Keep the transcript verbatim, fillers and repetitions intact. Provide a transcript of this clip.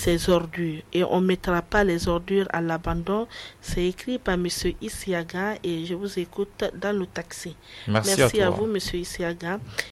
ses ordures et on ne mettra pas les ordures à l'abandon. C'est écrit par M. Isiaga et je vous écoute dans le taxi. Merci, Merci à, à vous, M. Isiaga.